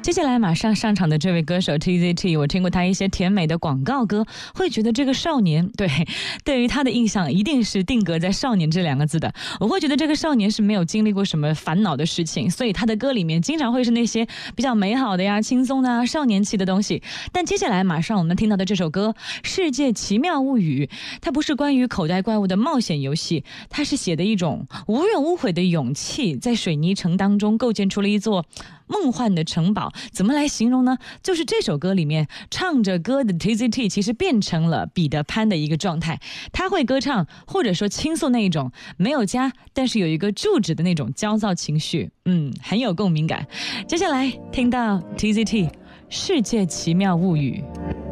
接下来马上上场的这位歌手 TZT， 我听过他一些甜美的广告歌，会觉得这个少年对于他的印象一定是定格在少年这两个字的。我会觉得这个少年是没有经历过什么烦恼的事情，所以他的歌里面经常会是那些比较美好的呀、轻松的啊、少年气的东西。但接下来马上我们听到的这首歌《世界奇妙物语》，它不是关于口袋怪物的冒险游戏，它是写的一种无怨无悔的勇气，在水泥城当中构建出了一座梦幻的城堡。怎么来形容呢？就是这首歌里面唱着歌的 TZT 其实变成了彼得潘的一个状态，他会歌唱或者说倾诉那一种没有家但是有一个住址的那种焦躁情绪，很有共鸣感。接下来听到 TZT 世界奇妙物语。